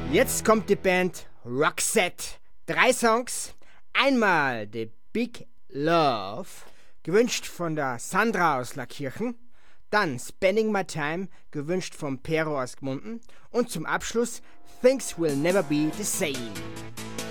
Jetzt kommt die Band Roxette. 3 Songs. Einmal The Big Love, gewünscht von der Sandra aus Laakirchen. Dann Spending My Time, gewünscht von Pero aus Gmunden. Und zum Abschluss Things Will Never Be the Same.